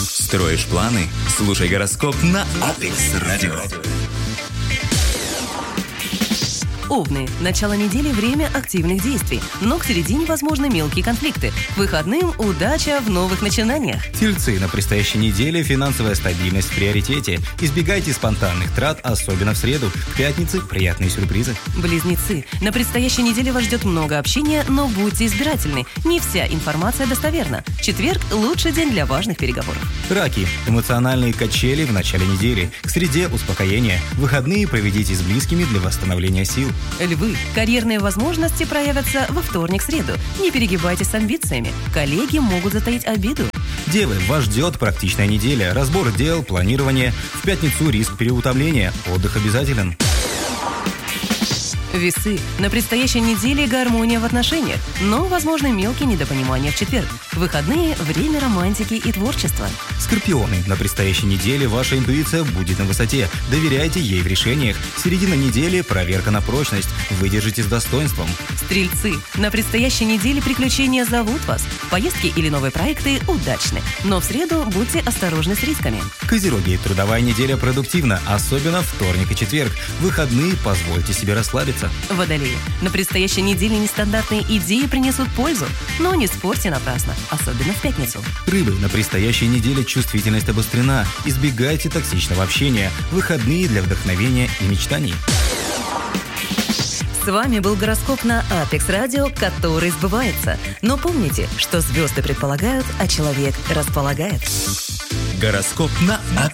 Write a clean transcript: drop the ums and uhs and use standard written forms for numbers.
Строишь планы? Слушай гороскоп на Apex Radio. Овны. Начало недели – время активных действий, но к середине возможны мелкие конфликты. К выходным – удача в новых начинаниях. Тельцы. На предстоящей неделе финансовая стабильность в приоритете. Избегайте спонтанных трат, особенно в среду. К пятнице – приятные сюрпризы. Близнецы. На предстоящей неделе вас ждет много общения, но будьте избирательны. Не вся информация достоверна. Четверг – лучший день для важных переговоров. Раки. Эмоциональные качели в начале недели. К среде – успокоение. Выходные проведите с близкими для восстановления сил. Львы. Карьерные возможности проявятся во вторник-среду. Не перегибайте с амбициями. Коллеги могут затаить обиду. Девы, вас ждет практичная неделя. Разбор дел, планирование. В пятницу риск переутомления. Отдых обязателен. Весы. На предстоящей неделе гармония в отношениях, но возможны мелкие недопонимания в четверг. Выходные – время романтики и творчества. Скорпионы. На предстоящей неделе ваша интуиция будет на высоте. Доверяйте ей в решениях. Середина недели – проверка на прочность. Выдержите с достоинством. Стрельцы. На предстоящей неделе приключения зовут вас. Поездки или новые проекты удачны. Но в среду будьте осторожны с рисками. Козероги. Трудовая неделя продуктивна, особенно вторник и четверг. Выходные позвольте себе расслабиться. Водолеи. На предстоящей неделе нестандартные идеи принесут пользу, но не спорьте напрасно, особенно в пятницу. Рыбы. На предстоящей неделе чувствительность обострена. Избегайте токсичного общения. Выходные для вдохновения и мечтаний. С вами был гороскоп на Apex Radio, который сбывается. Но помните, что звезды предполагают, а человек располагает. Гороскоп на